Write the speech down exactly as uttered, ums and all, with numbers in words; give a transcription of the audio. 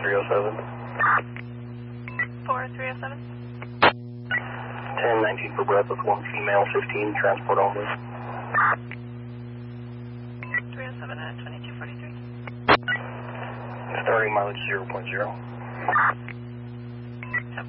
three oh seven. four three oh seven. ten nineteen for breath with one female, fifteen, transport only. three oh seven at twenty-two forty-three. Starting mileage zero point zero.